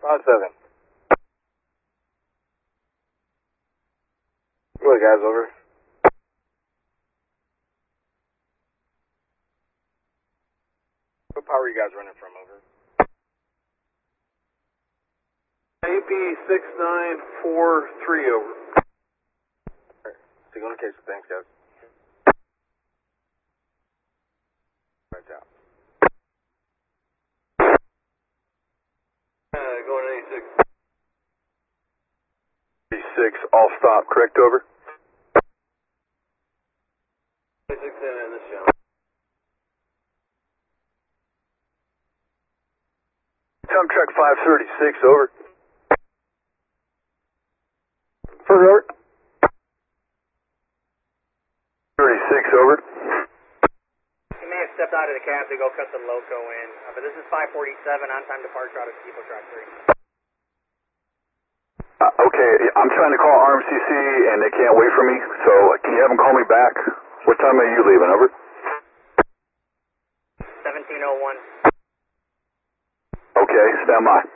5-7. What, guys, over? What power are you guys running from, over? AP 6943, over. Signal indication, thanks, guys. Right out. Going 86. 86, all stop, correct, over? 86 in this channel. Truck 536, over. Further, over. 36, over. You may have stepped out of the cab to go cut the loco in, but this is 547 on time departure out of Depot Track 3. Okay, I'm trying to call RMCC and they can't wait for me, so can you have them call me back? What time are you leaving, over? 1701. Okay, stand by.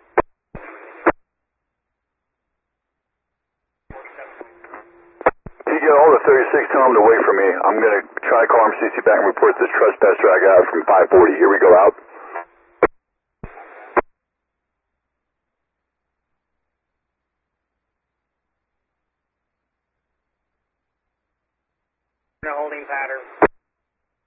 You get all the 36, tell them to wait for me. I'm going to try to call RMCC back and report this trespasser I got from 540. Here we go, out. In a holding pattern.